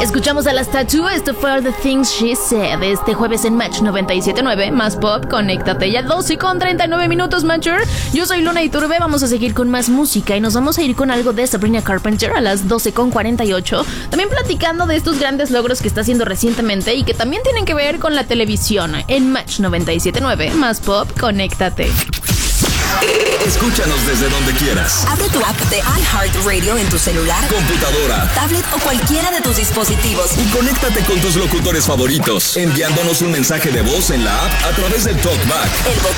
Escuchamos a las Tattoo, esto fue All the Things She Said, este jueves en Match 97.9, más pop, conéctate ya 12:39 Matcher. Yo soy Luna Iturbe, vamos a seguir con más música y nos vamos a ir con algo de Sabrina Carpenter a las 12:48, también platicando de estos grandes logros que está haciendo recientemente y que también tienen que ver con la televisión. En Match 97.9, más pop, conéctate. Escúchanos desde donde quieras. Abre tu app de iHeartRadio en tu celular, computadora, tablet o cualquiera de tus dispositivos. Y conéctate con tus locutores favoritos, enviándonos un mensaje de voz en la app a través del TalkBack.